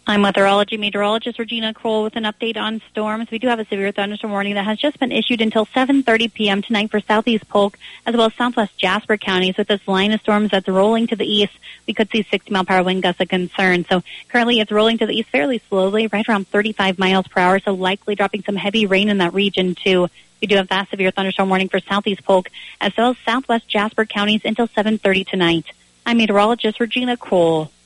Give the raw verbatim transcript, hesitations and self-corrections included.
I'm weatherology meteorologist Regina Kroll with an update on storms. We do have a severe thunderstorm warning that has just been issued until seven thirty p.m. tonight for southeast Polk as well as southwest Jasper counties. With this line of storms that's rolling to the east, we could see sixty mile per hour wind gusts a concern. So currently it's rolling to the east fairly slowly, right around thirty-five miles per hour, so likely dropping some heavy rain in that region too. We do have that severe thunderstorm warning for southeast Polk as well as southwest Jasper counties until seven thirty tonight. I'm meteorologist Regina Kroll.